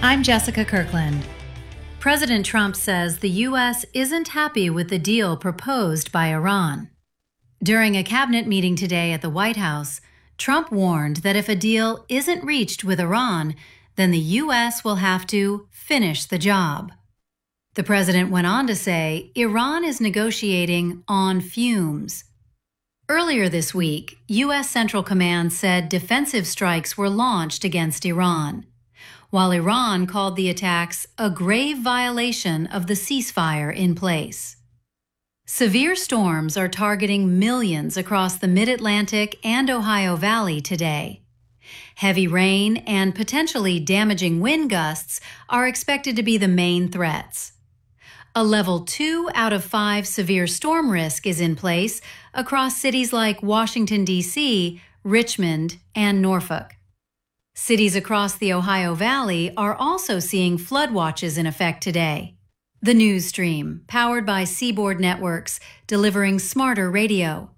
I'm Jessica Kirkland. President Trump says the U.S. isn't happy with the deal proposed by Iran. During a cabinet meeting today at the White House, Trump warned that if a deal isn't reached with Iran, then the U.S. will have to finish the job. The president went on to say Iran is negotiating on fumes. Earlier this week, U.S. Central Command said defensive strikes were launched against Iran, while Iran called the attacks a grave violation of the ceasefire in place. Severe storms are targeting millions across the Mid-Atlantic and Ohio Valley today. Heavy rain and potentially damaging wind gusts are expected to be the main threats. A level 2 out of 5 severe storm risk is in place across cities like Washington, D.C., Richmond, and Norfolk. Cities across the Ohio Valley are also seeing flood watches in effect today. The news stream, powered by Seaboard Networks, delivering smarter radio.